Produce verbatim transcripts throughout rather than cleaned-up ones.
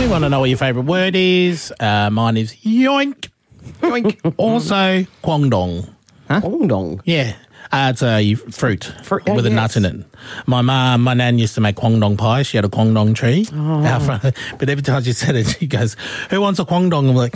want to know what your favourite word is. Uh, mine is yoink. Yoink. Also, Kwangdong. Huh? Kwangdong? Yeah. Uh, it's a fruit, fruit oh, with yes. a nut in it. My mum, my nan used to make Kwangdong pie. She had a Kwangdong tree oh. out front. But every time she said it, she goes, "Who wants a Kwangdong?" I'm like,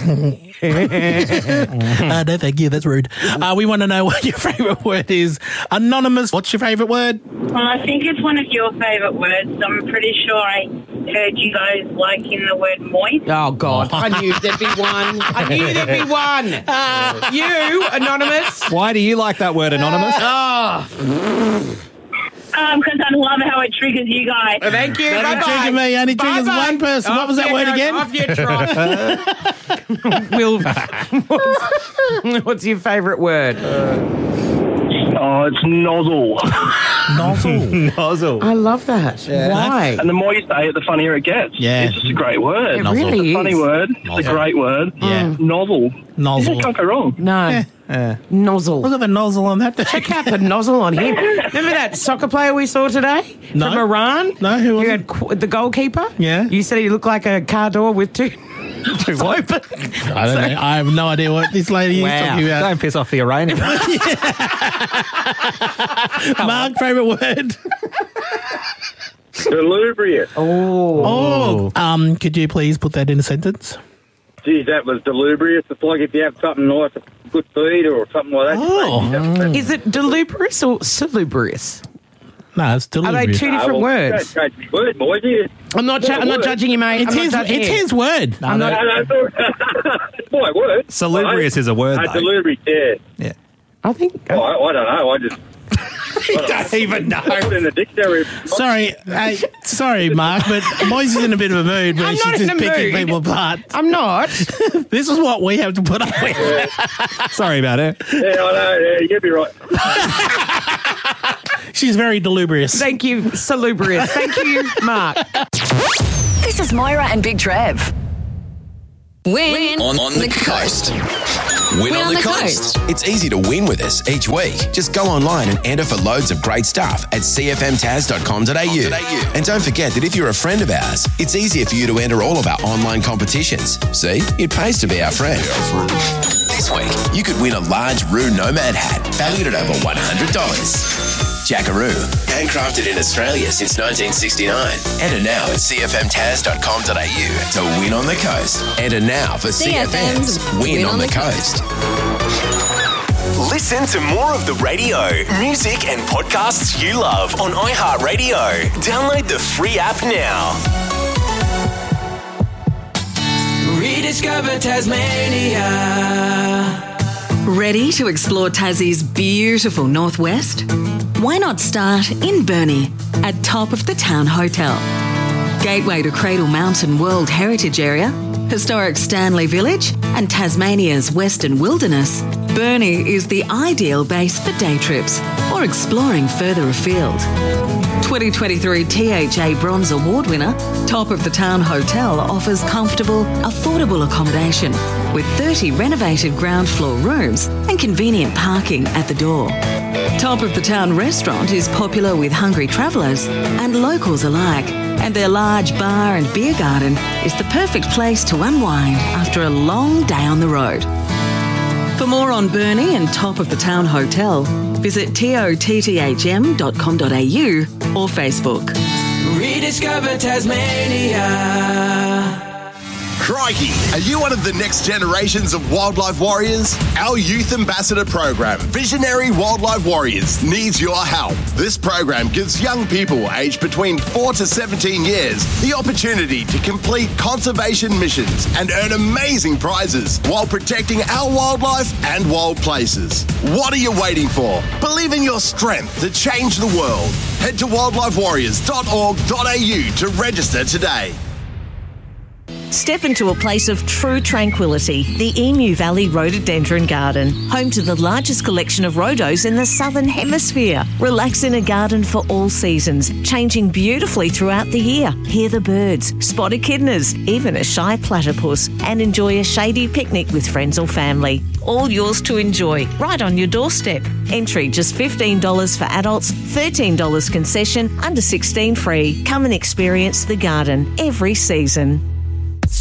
uh, no, thank you. That's rude. Uh, we want to know what your favourite word is. Anonymous, what's your favourite word? Well, I think it's one of your favourite words. I'm pretty sure I heard you guys liking the word moist. Oh, God. I knew there'd be one. I knew there'd be one. Uh, you, Anonymous. Why do you like that word, Anonymous? Oh. Um, because I love how it triggers you guys. Oh, thank you. That Bye-bye. trigger me. Only triggers Bye-bye. one person. Off What was that you word go, again? Off your trot. Will, what's, what's your favourite word? Oh, it's nozzle. Nozzle. Nozzle. I love that. Yeah. Why? And the more you say it, the funnier it gets. Yeah. It's just a great word. It Nozzle. really It's a funny is. word. It's Nozzle. a great word. Yeah. Nozzle. Nozzle. You can't go wrong. No. Yeah. Yeah. Nozzle. Look at the nozzle on that. Check out the nozzle on him. Remember that soccer player we saw today? No. From Iran? No, who was You it? had qu- the goalkeeper? Yeah. You said he looked like a car door with two... Too open. I don't know. I have no idea what this lady is Wow. talking about. Don't piss off the Iranian. Mark, favourite word? Delubrious. Oh. Um, could you please put that in a sentence? Geez, that was delubrious. It's like if you have something nice, a good feed or something like that. Oh. Is it delubrious or salubrious? No, it's Are they deliberate. two different words? Don't change the word, boys. You- I'm not. Ju- I'm not judging you, mate. It's I'm not his, judging it's you. his word. I'm not- No, no, it's it's my word. Salubrious is a word, Uh, though. delubrious, yeah. Yeah. I think. Oh, I, I don't know. I just... He don't even know. I put it in the dictionary. Sorry, hey, sorry, Mark, but Moise is in a bit of a mood where I'm she's not just in a picking mood. people apart. I'm not. This is what we have to put up with. Sorry about it. Yeah, I know. Yeah, you get me right. She's very delubrious. Thank you, salubrious. Thank you, Mark. This is Moira and Big Trev. Win, On, on the coast. Win on the coast. It's easy to win with us each week. Just go online and enter for loads of great stuff at c f m taz dot com dot a u. And don't forget that if you're a friend of ours, it's easier for you to enter all of our online competitions. See, it pays to be our friend. This week, you could win a large Roo Nomad hat valued at over one hundred dollars. Jackaroo, handcrafted in Australia since nineteen sixty-nine. Enter now at c f m taz dot com dot a u to win on the coast. Enter now for C F M's Win, on the Coast. Listen to more of the radio, music and podcasts you love on iHeartRadio. Download the free app now. Rediscover Tasmania. Ready to explore Tassie's beautiful northwest? Why not start in Burnie at Top of the Town Hotel? Gateway to Cradle Mountain World Heritage Area, historic Stanley Village and Tasmania's Western Wilderness, Burnie is the ideal base for day trips or exploring further afield. twenty twenty-three T H A Bronze Award winner, Top of the Town Hotel offers comfortable, affordable accommodation with thirty renovated ground floor rooms and convenient parking at the door. Top of the Town restaurant is popular with hungry travellers and locals alike, and their large bar and beer garden is the perfect place to unwind after a long day on the road. For more on Burnie and Top of the Town Hotel, visit totthm dot com dot a u or Facebook. Rediscover Tasmania. Crikey! Are you one of the next generations of wildlife warriors? Our Youth Ambassador program, Visionary Wildlife Warriors, needs your help. This program gives young people aged between four to seventeen years the opportunity to complete conservation missions and earn amazing prizes while protecting our wildlife and wild places. What are you waiting for? Believe in your strength to change the world. Head to wildlife warriors dot org dot a u to register today. Step into a place of true tranquility, the Emu Valley Rhododendron Garden, home to the largest collection of rhodos in the Southern Hemisphere. Relax in a garden for all seasons, changing beautifully throughout the year. Hear the birds, spot echidnas, even a shy platypus, and enjoy a shady picnic with friends or family. All yours to enjoy, right on your doorstep. Entry just fifteen dollars for adults, thirteen dollars concession, under sixteen free. Come and experience the garden every season.